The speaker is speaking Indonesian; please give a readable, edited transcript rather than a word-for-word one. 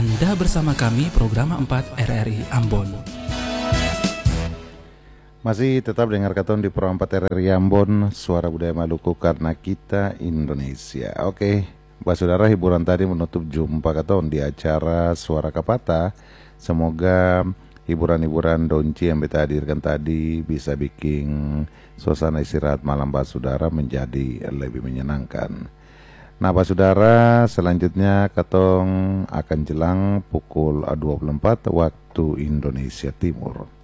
Anda bersama kami program 4 RRI Ambon. Masih tetap dengar katon di Pro 4 RRI Ambon, Suara Budaya Maluku karena kita Indonesia. Oke, Mbak Saudara, hiburan tadi menutup jumpa katon di acara Suara Kapata. Semoga hiburan-hiburan donci yang beta hadirkan tadi bisa bikin suasana istirahat malam Mbak Saudara menjadi lebih menyenangkan. Nah Pak Saudara, selanjutnya katong akan jelang pukul 24 waktu Indonesia Timur.